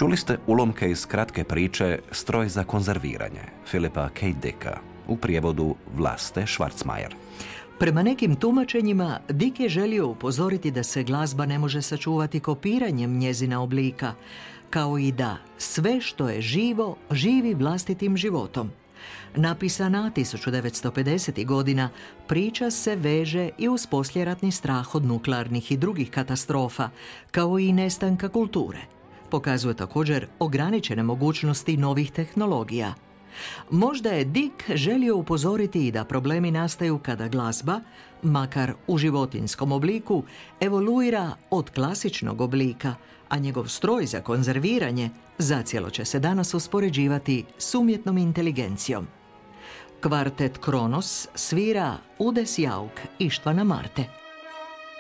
Čuli ste ulomke iz kratke priče Stroj za konzerviranje Philipa K. Dicka, u prijevodu Vlaste Schwarzmajer. Prema nekim tumačenjima, Dick je želio upozoriti da se glazba ne može sačuvati kopiranjem njezina oblika, kao i da sve što je živo, živi vlastitim životom. Napisana 1950. godina, priča se veže i uz poslijeratni strah od nuklearnih i drugih katastrofa, kao i nestanka kulture. Pokazuje također ograničene mogućnosti novih tehnologija. Možda je Dick želio upozoriti i da problemi nastaju kada glazba, makar u životinjskom obliku, evoluira od klasičnog oblika, a njegov stroj za konzerviranje zacijelo će se danas uspoređivati s umjetnom inteligencijom. Kvartet Kronos svira Udes Jauk Ištvana Marte.